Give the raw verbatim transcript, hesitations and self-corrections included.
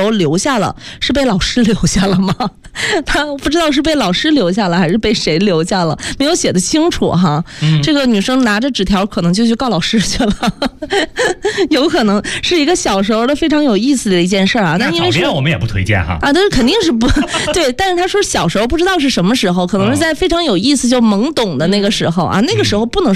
头留下了，是被老师留下了吗？他不知道是被老师留下了还是被谁留下了，没有写得清楚哈。嗯、这个女生拿着纸条可能就去告老师去了，有可能是一个小时候的非常有意思的一件事啊。但因为是我们也不推荐哈啊，但是肯定是不对。但是他说小时候不知道是什么时候，可能是在非常有意思就懵懂的那个时候啊，那个时候不能